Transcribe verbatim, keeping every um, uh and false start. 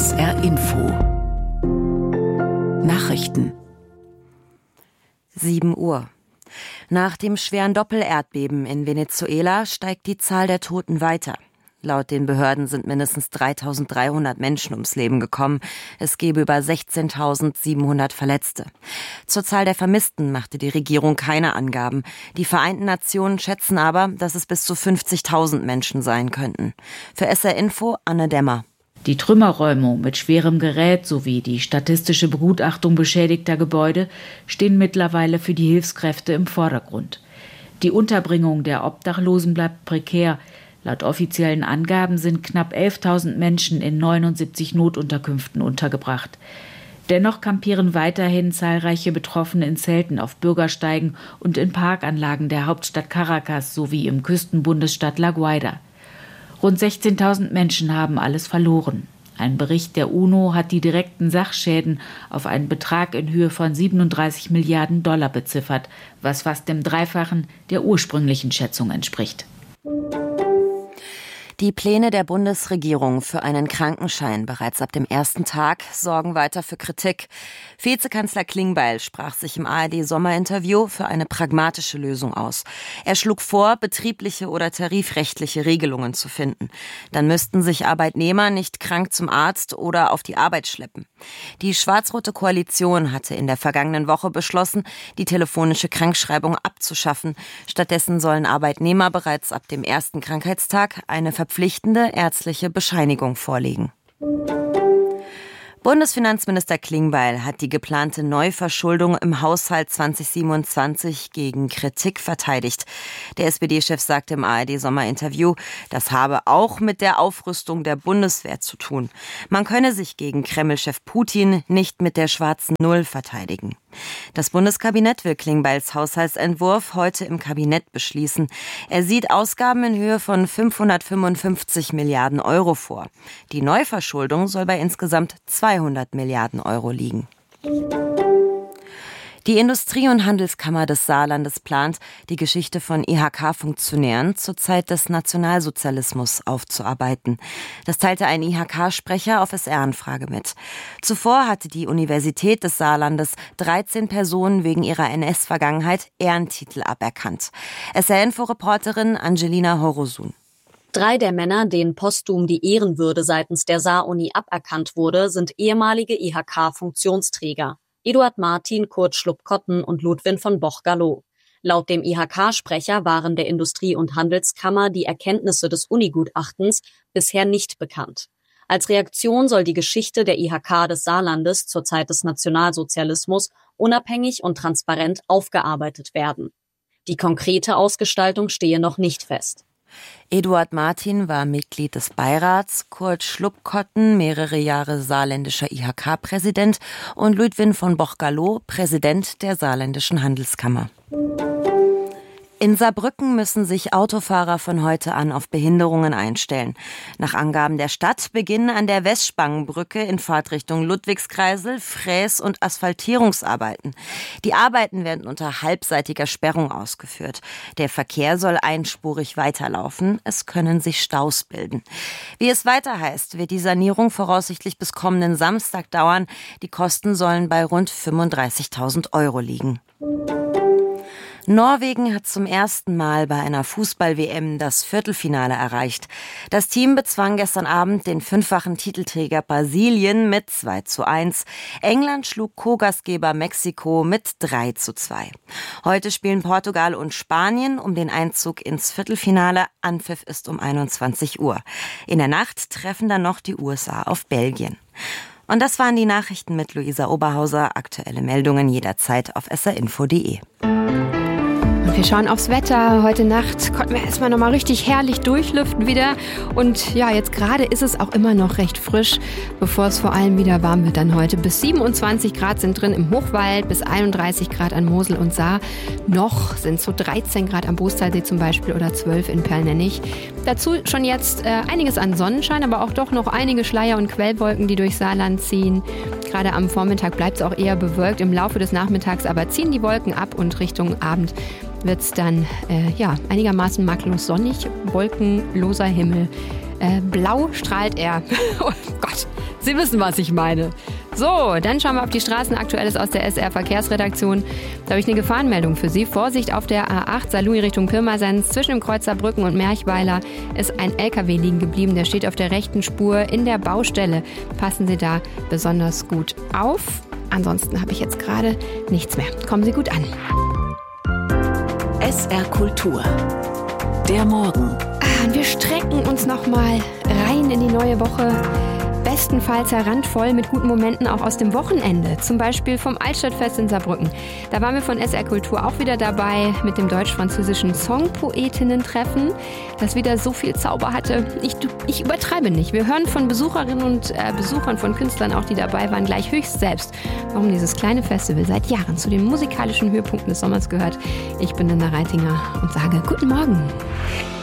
S R Info Nachrichten. sieben Uhr. Nach dem schweren Doppelerdbeben in Venezuela steigt die Zahl der Toten weiter. Laut den Behörden sind mindestens dreitausenddreihundert Menschen ums Leben gekommen. Es gebe über sechzehntausendsiebenhundert Verletzte. Zur Zahl der Vermissten machte die Regierung keine Angaben. Die Vereinten Nationen schätzen aber, dass es bis zu fünfzigtausend Menschen sein könnten. Für S R Info Anne Dämmer. Die Trümmerräumung mit schwerem Gerät sowie die statistische Begutachtung beschädigter Gebäude stehen mittlerweile für die Hilfskräfte im Vordergrund. Die Unterbringung der Obdachlosen bleibt prekär. Laut offiziellen Angaben sind knapp elftausend Menschen in neunundsiebzig Notunterkünften untergebracht. Dennoch kampieren weiterhin zahlreiche Betroffene in Zelten auf Bürgersteigen und in Parkanlagen der Hauptstadt Caracas sowie im Küstenbundesstaat La Guaira. Rund sechzehntausend Menschen haben alles verloren. Ein Bericht der UNO hat die direkten Sachschäden auf einen Betrag in Höhe von siebenunddreißig Milliarden Dollar beziffert, was fast dem Dreifachen der ursprünglichen Schätzung entspricht. Die Pläne der Bundesregierung für einen Krankenschein bereits ab dem ersten Tag sorgen weiter für Kritik. Vizekanzler Klingbeil sprach sich im A R D-Sommerinterview für eine pragmatische Lösung aus. Er schlug vor, betriebliche oder tarifrechtliche Regelungen zu finden. Dann müssten sich Arbeitnehmer nicht krank zum Arzt oder auf die Arbeit schleppen. Die schwarz-rote Koalition hatte in der vergangenen Woche beschlossen, die telefonische Krankschreibung abzuschaffen. Stattdessen sollen Arbeitnehmer bereits ab dem ersten Krankheitstag eine verpflichtende ärztliche Bescheinigung vorlegen. Bundesfinanzminister Klingbeil hat die geplante Neuverschuldung im Haushalt zwanzig siebenundzwanzig gegen Kritik verteidigt. Der S P D-Chef sagte im A R D-Sommerinterview, das habe auch mit der Aufrüstung der Bundeswehr zu tun. Man könne sich gegen Kreml-Chef Putin nicht mit der schwarzen Null verteidigen. Das Bundeskabinett will Klingbeils Haushaltsentwurf heute im Kabinett beschließen. Er sieht Ausgaben in Höhe von fünfhundertfünfundfünfzig Milliarden Euro vor. Die Neuverschuldung soll bei insgesamt zweihundert Milliarden Euro liegen. Die Industrie- und Handelskammer des Saarlandes plant, die Geschichte von I H K-Funktionären zur Zeit des Nationalsozialismus aufzuarbeiten. Das teilte ein I H K-Sprecher auf S R-Anfrage mit. Zuvor hatte die Universität des Saarlandes dreizehn Personen wegen ihrer N S-Vergangenheit Ehrentitel aberkannt. S R-Info-Reporterin Angelina Horosun. Drei der Männer, denen posthum die Ehrenwürde seitens der Saar-Uni aberkannt wurde, sind ehemalige I H K-Funktionsträger. Eduard Martin, Kurt Schlupp-Kotten und Ludwin von Boch-Gallo. Laut dem I H K-Sprecher waren der Industrie- und Handelskammer die Erkenntnisse des Uni-Gutachtens bisher nicht bekannt. Als Reaktion soll die Geschichte der I H K des Saarlandes zur Zeit des Nationalsozialismus unabhängig und transparent aufgearbeitet werden. Die konkrete Ausgestaltung stehe noch nicht fest. Eduard Martin war Mitglied des Beirats, Kurt Schlupp-Kotten mehrere Jahre saarländischer I H K-Präsident und Ludwin von Boch-Gallo Präsident der saarländischen Handelskammer. In Saarbrücken müssen sich Autofahrer von heute an auf Behinderungen einstellen. Nach Angaben der Stadt beginnen an der Westspangenbrücke in Fahrtrichtung Ludwigskreisel Fräs- und Asphaltierungsarbeiten. Die Arbeiten werden unter halbseitiger Sperrung ausgeführt. Der Verkehr soll einspurig weiterlaufen. Es können sich Staus bilden. Wie es weiter heißt, wird die Sanierung voraussichtlich bis kommenden Samstag dauern. Die Kosten sollen bei rund fünfunddreißigtausend Euro liegen. Norwegen hat zum ersten Mal bei einer Fußball-W M das Viertelfinale erreicht. Das Team bezwang gestern Abend den fünffachen Titelträger Brasilien mit zwei zu eins. England schlug Co-Gastgeber Mexiko mit drei zu zwei. Heute spielen Portugal und Spanien um den Einzug ins Viertelfinale. Anpfiff ist um einundzwanzig Uhr. In der Nacht treffen dann noch die U S A auf Belgien. Und das waren die Nachrichten mit Luisa Oberhauser. Aktuelle Meldungen jederzeit auf s r info punkt d e. Wir schauen aufs Wetter. Heute Nacht konnten wir erstmal nochmal richtig herrlich durchlüften wieder. Und ja, jetzt gerade ist es auch immer noch recht frisch, bevor es vor allem wieder warm wird dann heute. Bis siebenundzwanzig Grad sind drin im Hochwald, bis einunddreißig Grad an Mosel und Saar. Noch sind so dreizehn Grad am Boostalsee zum Beispiel oder zwölf in Perlnennig. Dazu schon jetzt äh, einiges an Sonnenschein, aber auch doch noch einige Schleier- und Quellwolken, die durch Saarland ziehen. Gerade am Vormittag bleibt es auch eher bewölkt. Im Laufe des Nachmittags aber ziehen die Wolken ab und Richtung Abend wird es dann äh, ja, einigermaßen makellos sonnig, wolkenloser Himmel. Äh, blau strahlt er. Oh Gott, Sie wissen, was ich meine. So, dann schauen wir auf die Straßen. Aktuelles aus der S R-Verkehrsredaktion. Da habe ich eine Gefahrenmeldung für Sie. Vorsicht auf der A acht, Saarlouis Richtung Pirmasens. Zwischen dem Kreuz Saarbrücken und Merchweiler ist ein L K W liegen geblieben. Der steht auf der rechten Spur in der Baustelle. Passen Sie da besonders gut auf. Ansonsten habe ich jetzt gerade nichts mehr. Kommen Sie gut an. S R Kultur. Der Morgen. Ah, und wir strecken uns nochmal rein in die neue Woche. Bestenfalls randvoll mit guten Momenten auch aus dem Wochenende. Zum Beispiel vom Altstadtfest in Saarbrücken. Da waren wir von S R Kultur auch wieder dabei mit dem deutsch-französischen Songpoetinnen-Treffen, das wieder so viel Zauber hatte. Ich, ich übertreibe nicht. Wir hören von Besucherinnen und äh, Besuchern, von Künstlern auch, die dabei waren, gleich höchst selbst, warum dieses kleine Festival seit Jahren zu den musikalischen Höhepunkten des Sommers gehört. Ich bin Linda Reitinger und sage guten Morgen.